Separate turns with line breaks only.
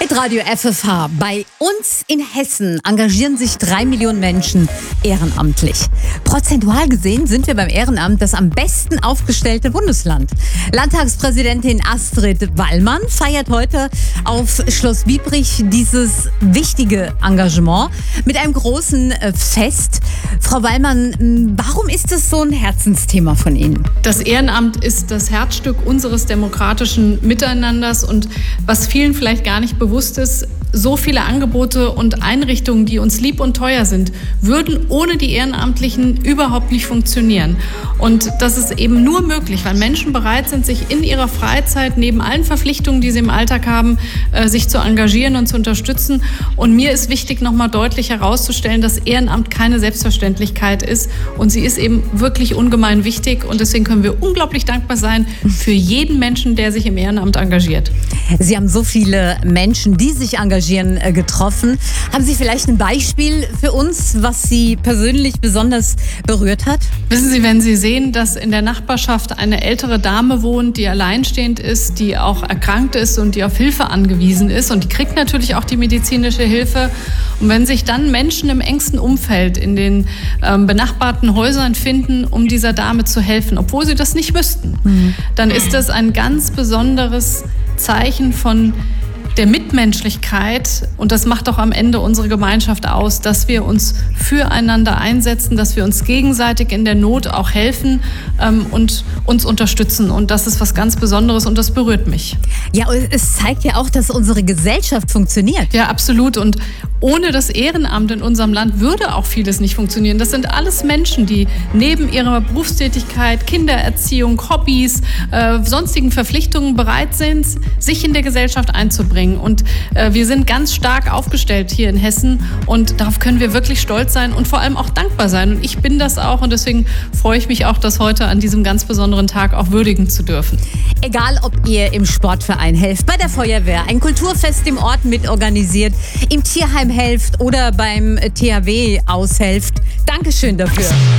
Hitradio FFH. Bei uns in Hessen engagieren sich 3 Millionen Menschen ehrenamtlich. Prozentual gesehen sind wir beim Ehrenamt das am besten aufgestellte Bundesland. Landtagspräsidentin Astrid Wallmann feiert heute auf Schloss Biebrich dieses wichtige Engagement mit einem großen Fest. Frau Wallmann, warum ist das so ein Herzensthema von Ihnen?
Das Ehrenamt ist das Herzstück unseres demokratischen Miteinanders und was vielen vielleicht gar nicht bewusst ist, so viele Angebote und Einrichtungen, die uns lieb und teuer sind, würden ohne die Ehrenamtlichen überhaupt nicht funktionieren. Und das ist eben nur möglich, weil Menschen bereit sind, sich in ihrer Freizeit neben allen Verpflichtungen, die sie im Alltag haben, sich zu engagieren und zu unterstützen. Und mir ist wichtig, nochmal deutlich herauszustellen, dass Ehrenamt keine Selbstverständlichkeit ist. Und sie ist eben wirklich ungemein wichtig. Und deswegen können wir unglaublich dankbar sein für jeden Menschen, der sich im Ehrenamt engagiert.
Sie haben so viele Menschen, die sich engagieren, getroffen. Haben Sie vielleicht ein Beispiel für uns, was Sie persönlich besonders berührt hat?
Wissen Sie, wenn Sie sehen, dass in der Nachbarschaft eine ältere Dame wohnt, die alleinstehend ist, die auch erkrankt ist und die auf Hilfe angewiesen ist und die kriegt natürlich auch die medizinische Hilfe. Und wenn sich dann Menschen im engsten Umfeld in den benachbarten Häusern finden, um dieser Dame zu helfen, obwohl sie das nicht müssten, dann ist das ein ganz besonderes Zeichen von der Mitmenschlichkeit, und das macht auch am Ende unsere Gemeinschaft aus, dass wir uns füreinander einsetzen, dass wir uns gegenseitig in der Not auch helfen und uns unterstützen. Und das ist was ganz Besonderes und das berührt mich.
Ja, es zeigt ja auch, dass unsere Gesellschaft funktioniert.
Ja, absolut. Und ohne das Ehrenamt in unserem Land würde auch vieles nicht funktionieren. Das sind alles Menschen, die neben ihrer Berufstätigkeit, Kindererziehung, Hobbys, sonstigen Verpflichtungen bereit sind, sich in der Gesellschaft einzubringen. Und wir sind ganz stark aufgestellt hier in Hessen und darauf können wir wirklich stolz sein und vor allem auch dankbar sein. Und ich bin das auch und deswegen freue ich mich auch, das heute an diesem ganz besonderen Tag auch würdigen zu dürfen.
Egal, ob ihr im Sportverein helft, bei der Feuerwehr, ein Kulturfest im Ort mitorganisiert, im Tierheim helft oder beim THW aushelft. Dankeschön dafür.